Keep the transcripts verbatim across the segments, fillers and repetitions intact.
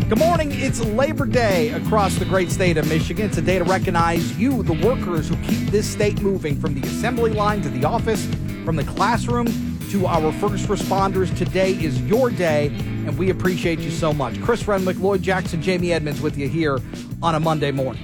Good morning. It's Labor Day across the great state of Michigan. It's a day to recognize you, the workers who keep this state moving, from the assembly line to the office, from the classroom to our first responders. Today is your day, and we appreciate you so much. Chris Renwick, Lloyd Jackson, Jamie Edmonds with you here on a Monday morning.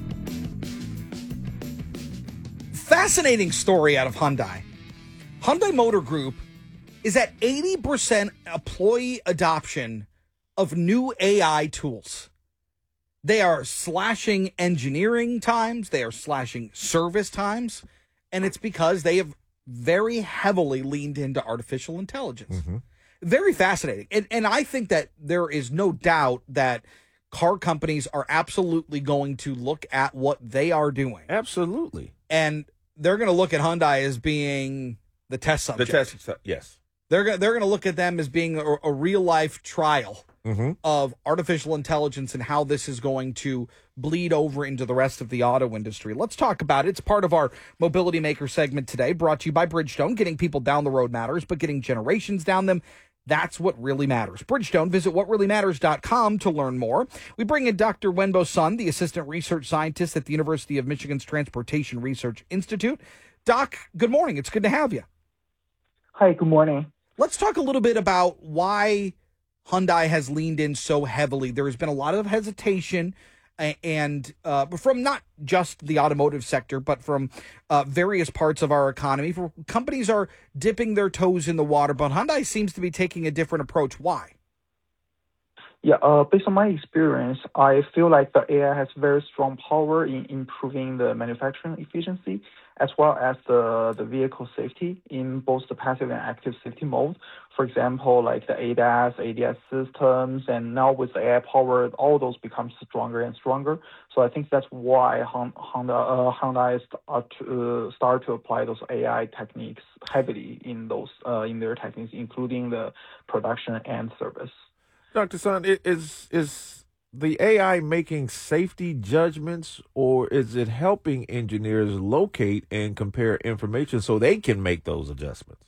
Fascinating story out of Hyundai. Hyundai Motor Group is at eighty percent employee adoption of new A I tools. They are slashing engineering times, they are slashing service times, and it's because they have very heavily leaned into artificial intelligence. Mm-hmm. Very fascinating. And, and I think that there is no doubt that car companies are absolutely going to look at what they are doing. Absolutely. And they're going to look at Hyundai as being the test subject. The test, yes. They're, they're going to look at them as being a, a real-life trial mm-hmm. of artificial intelligence and how this is going to bleed over into the rest of the auto industry. Let's talk about it. It's part of our Mobility Maker segment today, brought to you by Bridgestone. Getting people down the road matters, but getting generations down them, that's what really matters. Bridgestone, visit what really matters dot com to learn more. We bring in Doctor Wenbo Sun, the Assistant Research Scientist at the University of Michigan's Transportation Research Institute. Doc, good morning. It's good to have you. Hi, good morning. Let's talk a little bit about why Hyundai has leaned in so heavily. There has been a lot of hesitation and uh, from not just the automotive sector, but from uh, various parts of our economy. For companies are dipping their toes in the water, but Hyundai seems to be taking a different approach. Why? Yeah, uh, based on my experience, I feel like the A I has very strong power in improving the manufacturing efficiency as well as the, the vehicle safety in both the passive and active safety mode. For example, like the A D A S, A D S systems, and now with the A I power, all those become stronger and stronger. So I think that's why Honda, uh, Hyundai start to, uh, start to apply those A I techniques heavily in those uh, in their techniques, including the production and service. Doctor Sun, is is the A I making safety judgments, or is it helping engineers locate and compare information so they can make those adjustments?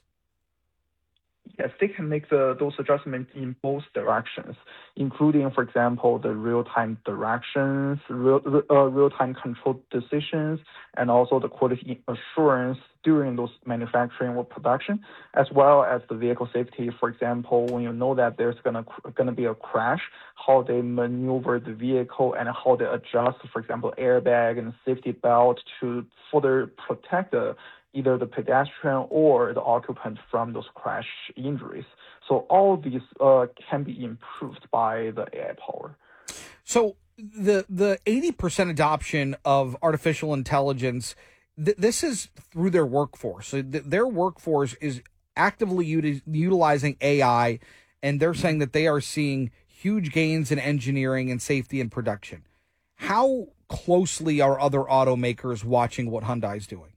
Yes, they can make the, those adjustments in both directions, including, for example, the real-time directions, real, uh, real-time control decisions, and also the quality assurance during those manufacturing or production, as well as the vehicle safety. For example, when you know that there's gonna gonna be a crash, how they maneuver the vehicle and how they adjust, for example, airbag and safety belt to further protect the either the pedestrian or the occupant from those crash injuries. So all these uh, can be improved by the A I power. So the the eighty percent adoption of artificial intelligence, th- this is through their workforce. So th- their workforce is actively uti- utilizing A I, and they're saying that they are seeing huge gains in engineering and safety and production. How closely are other automakers watching what Hyundai is doing?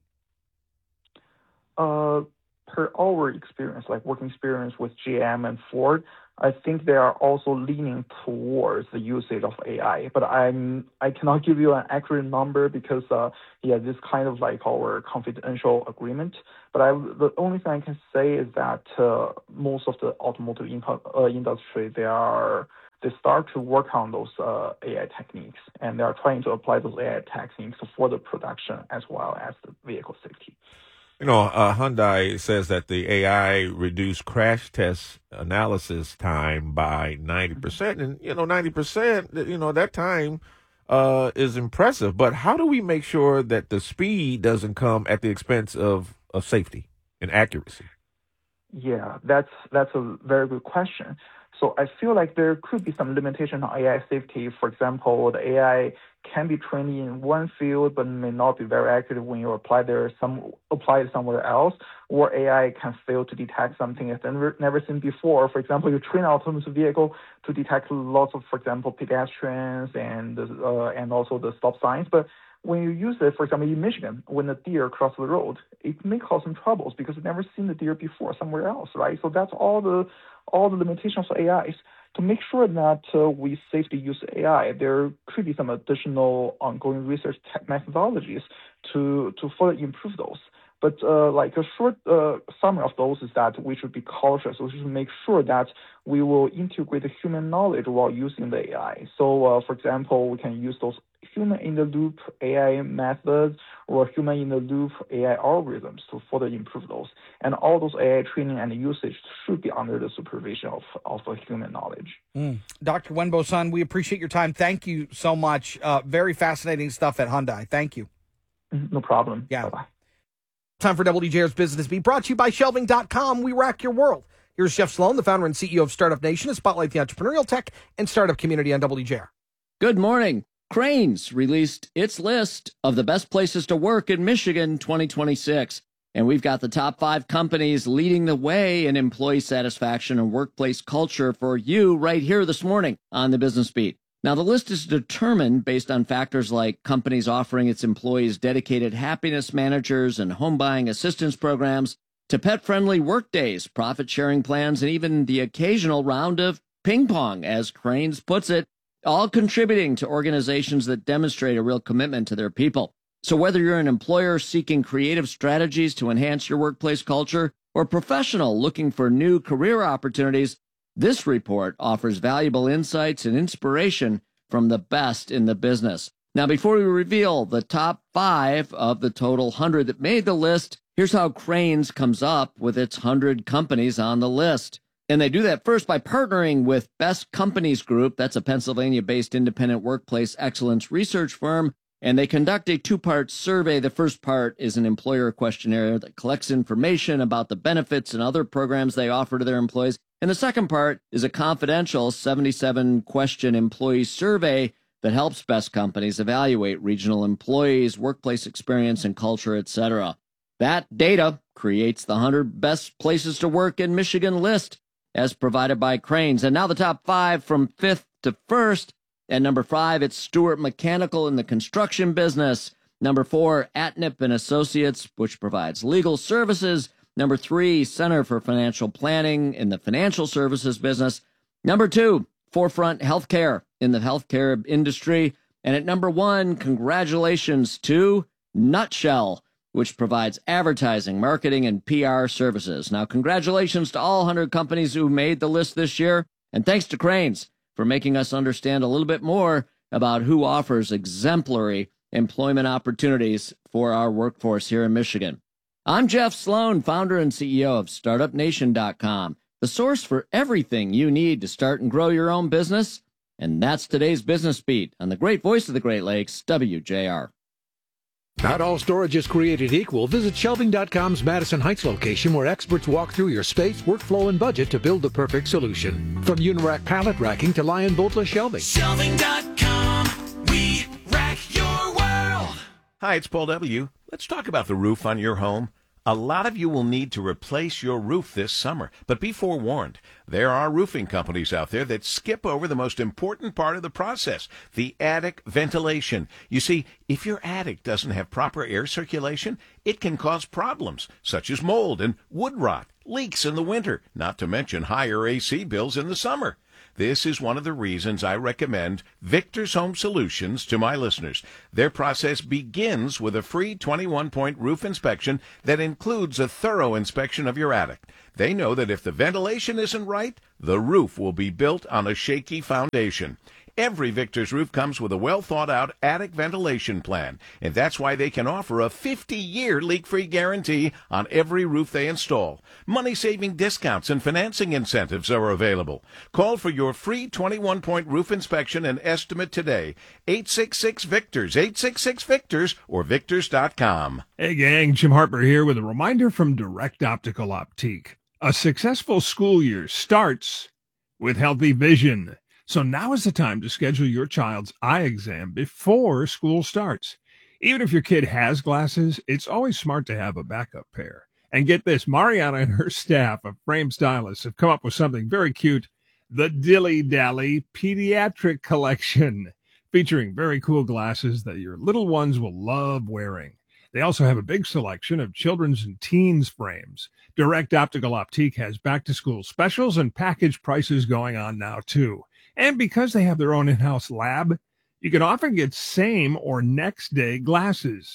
Uh, per our experience, like working experience with G M and Ford, I think they are also leaning towards the usage of A I. But I'm I cannot give you an accurate number because uh yeah this kind of like our confidential agreement. But I the only thing I can say is that uh, most of the automotive in, uh, industry they are they start to work on those uh, A I techniques, and they are trying to apply those A I techniques for the production as well as the vehicle safety. You know, uh, Hyundai says that the A I reduced crash test analysis time by ninety percent. And, you know, ninety percent, you know, that time uh, is impressive. But how do we make sure that the speed doesn't come at the expense of, of safety and accuracy? Yeah, that's that's a very good question. So I feel like there could be some limitation on A I safety. For example, the A I can be trained in one field but may not be very accurate when you apply there some apply it somewhere else, or A I can fail to detect something it's never never seen before. For example, you train an autonomous vehicle to detect lots of, for example, pedestrians and uh, and also the stop signs, but when you use it, for example, in Michigan, when a deer crosses the road, it may cause some troubles because you've never seen the deer before somewhere else, right? So that's all the all the limitations of A Is. To make sure that uh, we safely use A I, there could be some additional ongoing research methodologies to to further improve those. But uh, like a short uh, summary of those is that we should be cautious. We should make sure that we will integrate the human knowledge while using the A I. So, uh, for example, we can use those human-in-the-loop A I methods or human-in-the-loop A I algorithms to further improve those. And all those A I training and usage should be under the supervision of, of a human knowledge. Mm. Doctor Wenbo-san, we appreciate your time. Thank you so much. Uh, very fascinating stuff at Hyundai. Thank you. No problem. Yeah. Bye-bye. Time for W D J R's Business Beat, brought to you by Shelving dot com. We rack your world. Here's Jeff Sloan, the founder and C E O of Startup Nation, to spotlight the entrepreneurial tech and startup community on W D J R. Good morning. Cranes released its list of the best places to work in Michigan twenty twenty-six. And we've got the top five companies leading the way in employee satisfaction and workplace culture for you right here this morning on the Business Beat. Now, the list is determined based on factors like companies offering its employees dedicated happiness managers and home buying assistance programs, to pet-friendly workdays, profit-sharing plans, and even the occasional round of ping pong, as Cranes puts it, all contributing to organizations that demonstrate a real commitment to their people. So whether you're an employer seeking creative strategies to enhance your workplace culture or a professional looking for new career opportunities, this report offers valuable insights and inspiration from the best in the business. Now, before we reveal the top five of the total one hundred that made the list, here's how Cranes comes up with its one hundred companies on the list. And they do that first by partnering with Best Companies Group. That's a Pennsylvania-based independent workplace excellence research firm. And they conduct a two-part survey. The first part is an employer questionnaire that collects information about the benefits and other programs they offer to their employees. And the second part is a confidential seventy-seven question employee survey that helps Best Companies evaluate regional employees, workplace experience, and culture, et cetera. That data creates the one hundred best places to work in Michigan list, as provided by Cranes. And now the top five from fifth to first. At number five, it's Stewart Mechanical in the construction business. Number four, Atnip and Associates, which provides legal services. Number three, Center for Financial Planning in the financial services business. Number two, Forefront Healthcare in the healthcare industry. And at number one, congratulations to Nutshell, which provides advertising, marketing, and P R services. Now, congratulations to all one hundred companies who made the list this year. And thanks to Cranes for making us understand a little bit more about who offers exemplary employment opportunities for our workforce here in Michigan. I'm Jeff Sloan, founder and C E O of Startup Nation dot com, the source for everything you need to start and grow your own business. And that's today's Business Beat on the great voice of the Great Lakes, W J R. Not all storage is created equal. Visit Shelving dot com's Madison Heights location, where experts walk through your space, workflow, and budget to build the perfect solution. From Unirack pallet racking to Lion Boltless shelving. Shelving dot com, we rack your world. Hi, it's Paul W. Let's talk about the roof on your home. A lot of you will need to replace your roof this summer, but be forewarned. There are roofing companies out there that skip over the most important part of the process, the attic ventilation. You see, if your attic doesn't have proper air circulation, it can cause problems, such as mold and wood rot, leaks in the winter, not to mention higher A C bills in the summer. This is one of the reasons I recommend Victor's Home Solutions to my listeners. Their process begins with a free twenty-one point roof inspection that includes a thorough inspection of your attic. They know that if the ventilation isn't right, the roof will be built on a shaky foundation. Every Victor's roof comes with a well-thought-out attic ventilation plan, and that's why they can offer a fifty-year leak-free guarantee on every roof they install. Money-saving discounts and financing incentives are available. Call for your free twenty-one point roof inspection and estimate today. eight six six Victors, eight six six Victors, or Victors dot com. Hey gang, Jim Harper here with a reminder from Direct Optical Optique. A successful school year starts with healthy vision. So now is the time to schedule your child's eye exam before school starts. Even if your kid has glasses, it's always smart to have a backup pair. And get this, Mariana and her staff of Frame Stylists have come up with something very cute, the Dilly Dally Pediatric Collection, featuring very cool glasses that your little ones will love wearing. They also have a big selection of children's and teens frames. Direct Optical Optique has back-to-school specials and package prices going on now, too. And because they have their own in-house lab, you can often get same or next day glasses.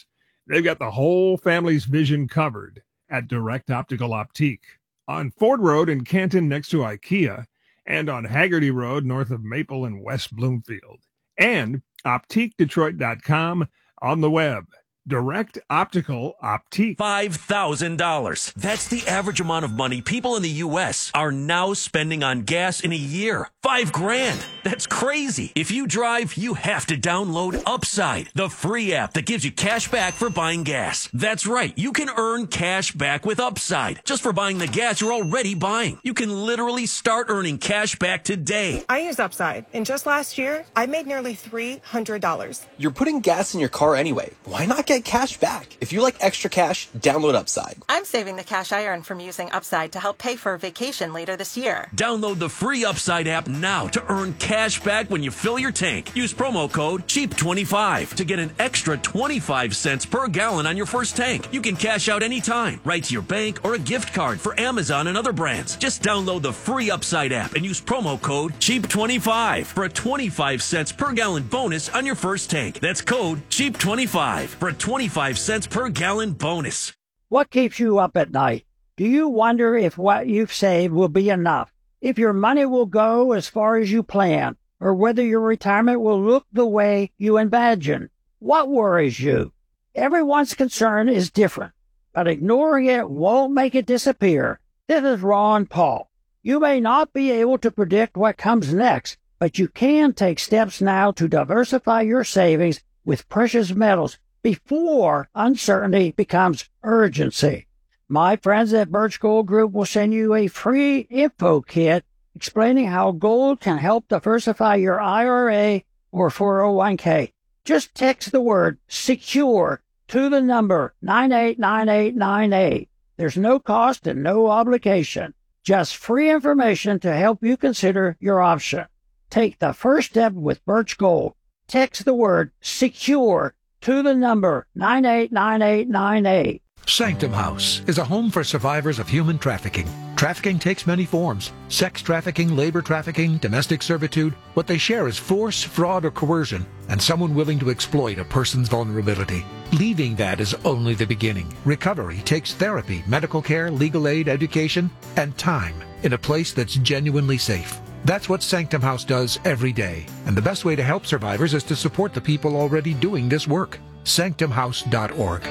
They've got the whole family's vision covered at Direct Optical Optique on Ford Road in Canton next to IKEA, and on Haggerty Road north of Maple in West Bloomfield, and optique detroit dot com on the web. Direct Optical Optique. five thousand dollars. That's the average amount of money people in the U S are now spending on gas in a year. Five grand. That's crazy. If you drive, you have to download Upside, the free app that gives you cash back for buying gas. That's right. You can earn cash back with Upside just for buying the gas you're already buying. You can literally start earning cash back today. I use Upside, and just last year, I made nearly three hundred dollars. You're putting gas in your car anyway. Why not get cash back? If you like extra cash, download Upside. I'm saving the cash I earn from using Upside to help pay for a vacation later this year. Download the free Upside app now to earn cash back when you fill your tank. Use promo code cheap twenty-five to get an extra twenty-five cents per gallon on your first tank. You can cash out anytime, right to your bank or a gift card for Amazon and other brands. Just download the free Upside app and use promo code cheap twenty-five for a twenty-five cents per gallon bonus on your first tank. That's code cheap twenty-five for a twenty-five cents per gallon bonus. What keeps you up at night? Do you wonder if what you've saved will be enough? If your money will go as far as you plan, or whether your retirement will look the way you imagine? What worries you? Everyone's concern is different, but ignoring it won't make it disappear. This is Ron Paul. You may not be able to predict what comes next, but you can take steps now to diversify your savings with precious metals before uncertainty becomes urgency. My friends at Birch Gold Group will send you a free info kit explaining how gold can help diversify your I R A or four oh one k. Just text the word SECURE to the number nine eight nine eight nine eight. There's no cost and no obligation. Just free information to help you consider your option. Take the first step with Birch Gold. Text the word SECURE to the number nine eight nine eight nine eight. Sanctum House is a home for survivors of human trafficking. Trafficking takes many forms: sex trafficking, labor trafficking, domestic servitude. What they share is force, fraud, or coercion, and someone willing to exploit a person's vulnerability. Leaving that is only the beginning. Recovery takes therapy, medical care, legal aid, education, and time in a place that's genuinely safe. That's what Sanctum House does every day, and the best way to help survivors is to support the people already doing this work. sanctum house dot org.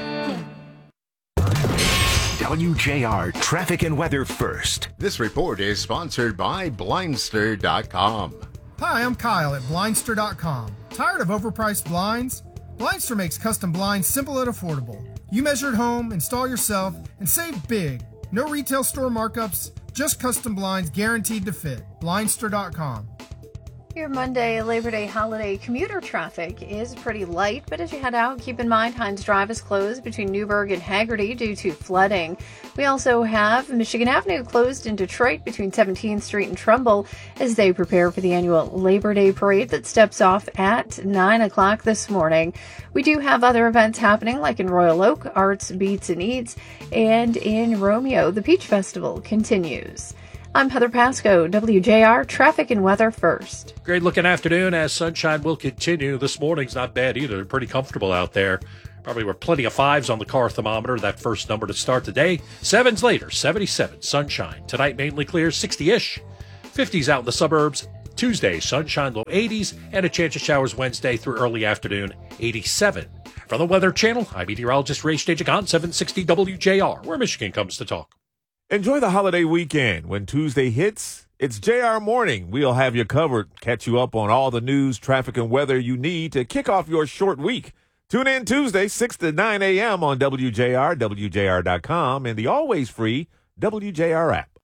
W J R Traffic and Weather First. This report is sponsored by Blindster dot com. Hi, I'm Kyle at Blindster dot com. Tired of overpriced blinds? Blindster makes custom blinds simple and affordable. You measure at home, install yourself, and save big. No retail store markups, just custom blinds guaranteed to fit. Blindster dot com. Your Monday Labor Day holiday commuter traffic is pretty light, but as you head out, keep in mind Hines Drive is closed between Newburgh and Haggerty due to flooding. We also have Michigan Avenue closed in Detroit between seventeenth Street and Trumbull as they prepare for the annual Labor Day parade that steps off at nine o'clock this morning. We do have other events happening like in Royal Oak, Arts, Beats and Eats, and in Romeo, the Peach Festival continues. I'm Heather Pasco, W J R Traffic and Weather First. Great looking afternoon as sunshine will continue. This morning's not bad either. Pretty comfortable out there. Probably were plenty of fives on the car thermometer, that first number to start the day. Sevens later, seventy-seven, sunshine. Tonight mainly clear, sixty-ish. fifties out in the suburbs. Tuesday, sunshine, low eighties, and a chance of showers Wednesday through early afternoon, eighty-seven. From the Weather Channel, I'm meteorologist Ray Stagik on seven sixty W J R, where Michigan comes to talk. Enjoy the holiday weekend. When Tuesday hits, it's J R Morning. We'll have you covered, catch you up on all the news, traffic, and weather you need to kick off your short week. Tune in Tuesday, six to nine a.m. on W J R, W J R dot com, and the always free W J R app.